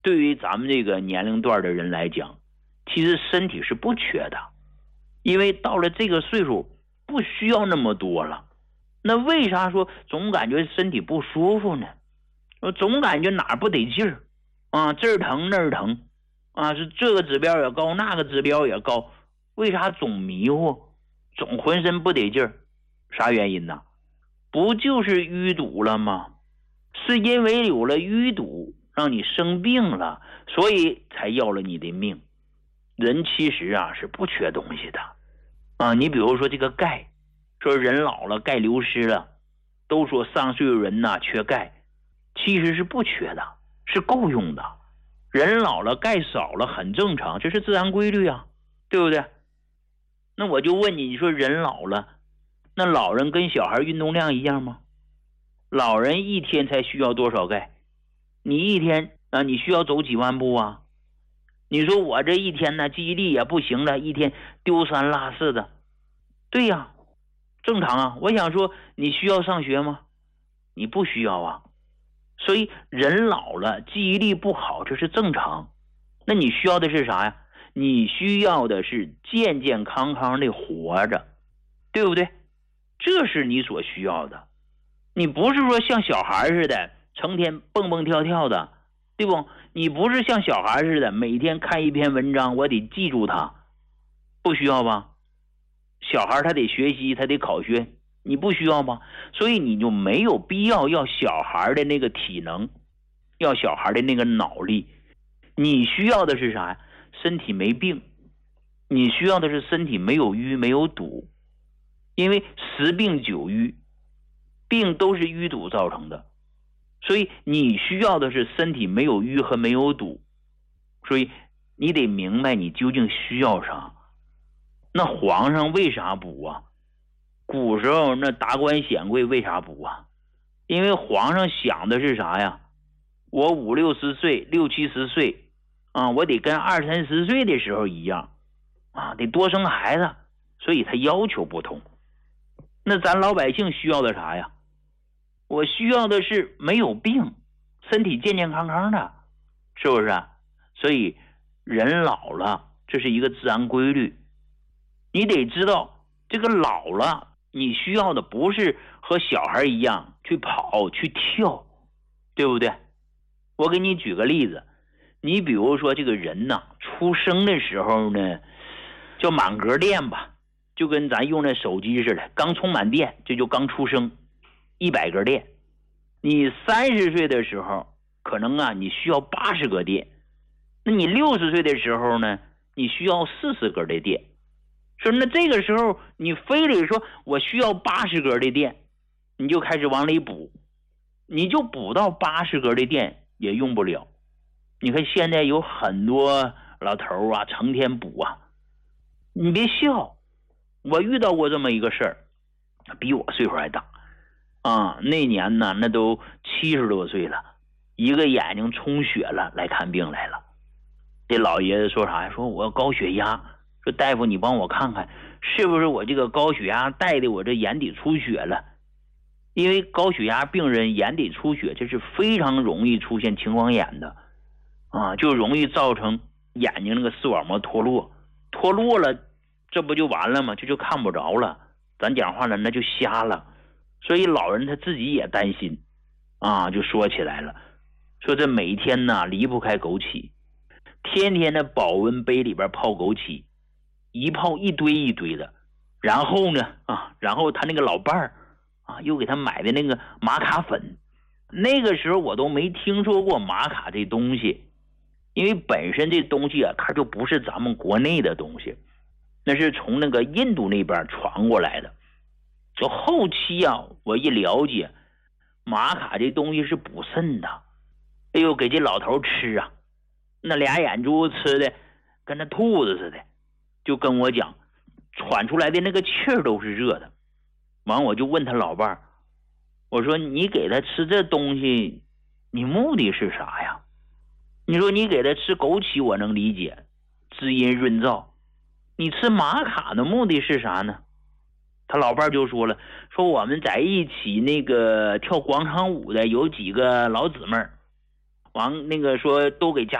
对于咱们这个年龄段的人来讲，其实身体是不缺的，因为到了这个岁数不需要那么多了。那为啥说总感觉身体不舒服呢？我总感觉哪儿不得劲儿啊，这儿疼那儿疼啊，是这个指标也高，那个指标也高，为啥总迷糊，总浑身不得劲儿？啥原因呢？不就是淤堵了吗？是因为有了淤堵让你生病了，所以才要了你的命。人其实啊是不缺东西的啊，你比如说这个钙，说人老了钙流失了，都说上岁数人呐缺钙，其实是不缺的，是够用的。人老了钙少了很正常，这是自然规律啊，对不对？那我就问你，你说人老了，那老人跟小孩运动量一样吗？老人一天才需要多少钙？你一天啊，你需要走几万步啊？你说我这一天呢，记忆力也不行了，一天丢三落四的。对呀，正常啊。我想说，你需要上学吗？你不需要啊。所以人老了，记忆力不好，这是正常。那你需要的是啥呀？你需要的是健健康康的活着，对不对？这是你所需要的。你不是说像小孩似的成天蹦蹦跳跳的，对不？你不是像小孩似的每天看一篇文章我得记住它，不需要吧？小孩他得学习，他得考学，你不需要吗？所以你就没有必要小孩的那个体能，要小孩的那个脑力。你需要的是啥呀？身体没病，你需要的是身体没有淤没有堵。因为十病九淤，病都是淤堵造成的，所以你需要的是身体没有淤和没有堵。所以你得明白你究竟需要啥。那皇上为啥补啊？古时候那达官显贵为啥补啊？因为皇上想的是啥呀？我五六十岁六七十岁啊，我得跟二三十岁的时候一样啊，得多生孩子，所以他要求不同。那咱老百姓需要的啥呀？我需要的是没有病，身体健健康康的，是不是啊？所以人老了，这是一个自然规律。你得知道，这个老了，你需要的不是和小孩一样去跑去跳，对不对？我给你举个例子，你比如说这个人呢，出生的时候呢，叫满格电吧，就跟咱用那手机似的，刚充满电，这就刚出生，100格电。你30岁的时候，可能啊你需要80格电，那你60岁的时候呢，你需要40格的电。说那这个时候你非得说我需要80格的电，你就开始往里补，你就补到80格的电也用不了。你看现在有很多老头啊，成天补啊，你别笑，我遇到过这么一个事儿，比我岁数还大啊。那年呢，那都70多岁了，一个眼睛充血了，来看病来了。这老爷子说啥呀？说我高血压，说大夫你帮我看看，是不是我这个高血压带的我这眼底出血了？因为高血压病人眼底出血，这是非常容易出现青光眼的啊，就容易造成眼睛那个视网膜脱落，脱落了，这不就完了吗？这就看不着了，咱讲话了，那就瞎了。所以老人他自己也担心啊，就说起来了，说这每天呢离不开枸杞，天天的保温杯里边泡枸杞，一泡一堆一堆的。然后呢然后他那个老伴儿又给他买的那个玛卡粉，那个时候我都没听说过玛卡这东西，因为本身这东西它就不是咱们国内的东西，那是从那个印度那边传过来的。就后期我一了解，玛卡这东西是补肾的。哎呦，给这老头吃那俩眼珠子吃的跟那兔子似的，就跟我讲，喘出来的那个气儿都是热的。完我就问他老伴儿，我说你给他吃这东西，你目的是啥呀？你说你给他吃枸杞我能理解，滋阴润燥，你吃玛卡的目的是啥呢？他老伴儿就说了，说我们在一起那个跳广场舞的有几个老姊妹儿， 完那个说都给家